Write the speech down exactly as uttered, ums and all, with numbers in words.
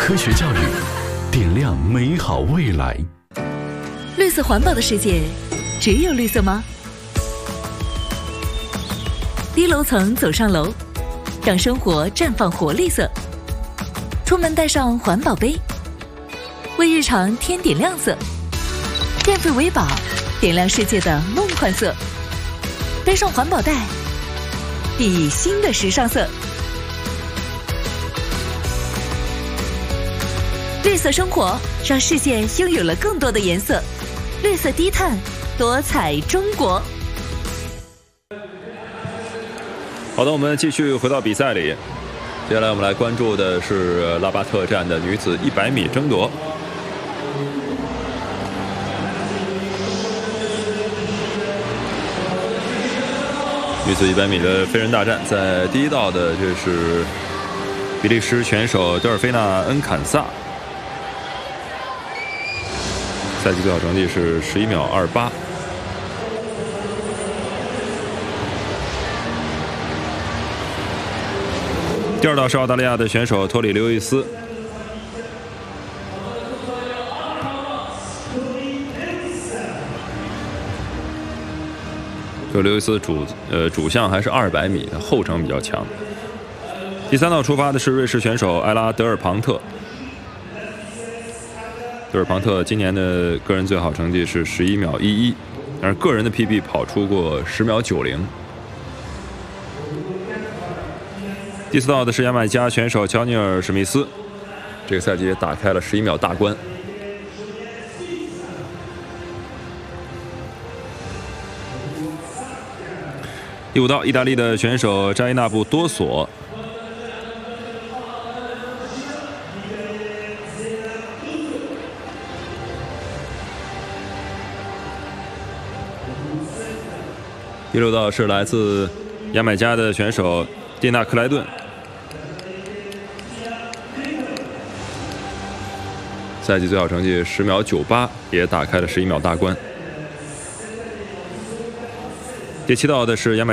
科学教育，点亮美好未来。 绿色环保的世界，只有绿色吗？低楼层走上楼，让生活绽放活力色。出门带上环保杯，为日常添点亮色。电费为宝，点亮世界的梦幻色。背上环保袋，熠熠新的时尚色。绿色生活，让世界拥有了更多的颜色。绿色低碳，多彩中国。 好的，我们继续回到比赛里。接下来我们来关注的是拉巴特站的女子一百米争夺。女子一百米的飞人大战，在第一道的这是比利时选手德尔菲娜·恩坎萨，赛季最好成绩是十一秒二八。第二道是澳大利亚的选手托里·刘易斯。这刘易斯主呃主项还是二百米的，后程比较强。第三道出发的是瑞士选手埃拉·德尔庞特。德尔庞特今年的个人最好成绩是十一秒一一，但是个人的 P B 跑出过十秒九零。第四道的是牙买加选手乔尼尔·史密斯，这个赛季也打开了十一秒大关。第五道，意大利的选手扎伊纳布·多索。第六道是来自牙买加的选手蒂娜·克莱顿，赛季最好成绩十秒九八，也打开了十一秒大关。第七道的是牙买